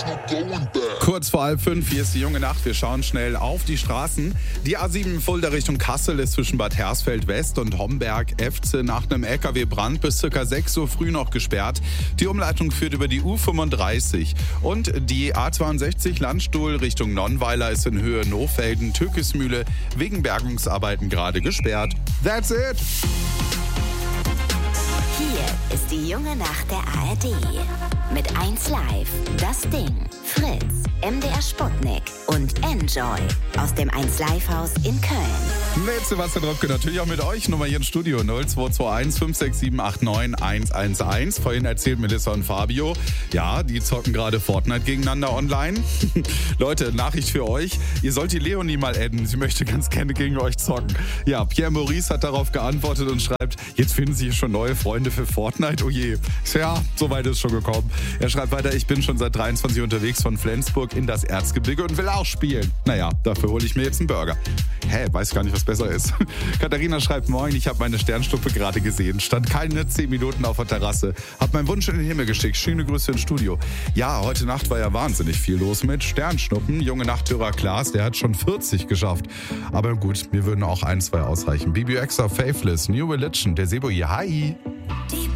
Kurz vor 4:30, hier ist die junge Nacht. Wir schauen schnell auf die Straßen. Die A7 Fulda Richtung Kassel ist zwischen Bad Hersfeld West und Homberg-Efze nach einem LKW-Brand bis ca. 6 Uhr früh noch gesperrt. Die Umleitung führt über die U35. Und die A62 Landstuhl Richtung Nonnweiler ist in Höhe Nohfelden-Türkismühle wegen Bergungsarbeiten gerade gesperrt. That's it! Hier ist die junge Nacht der ARD. Mit 1 Live, Das Ding, Fritz, MDR Sputnik und Enjoy aus dem 1 Live Haus in Köln. Mit Sebastian Dröpke natürlich auch mit euch. Nummer hier im Studio 0221 567 89 111. Vorhin erzählt Melissa und Fabio, ja, die zocken gerade Fortnite gegeneinander online. Leute, Nachricht für euch. Ihr sollt die Leonie mal adden. Sie möchte ganz gerne gegen euch zocken. Ja, Pierre Maurice hat darauf geantwortet und schreibt, jetzt finden Sie schon neue Freunde für Fortnite. Oh je. Ja, so weit ist schon gekommen. Er schreibt weiter, ich bin schon seit 23 unterwegs von Flensburg in das Erzgebirge und will auch spielen. Naja, dafür hole ich mir jetzt einen Burger. Weiß gar nicht, was besser ist. Katharina schreibt, moin, ich habe meine Sternschnuppe gerade gesehen. Stand keine 10 Minuten auf der Terrasse. Hab meinen Wunsch in den Himmel geschickt. Schöne Grüße ins Studio. Ja, heute Nacht war ja wahnsinnig viel los mit Sternschnuppen. Junge Nachthörer Klaas, der hat schon 40 geschafft. Aber gut, mir würden auch 1, 2 ausreichen. BBXer Faithless, New Religion, der Sebo, hi.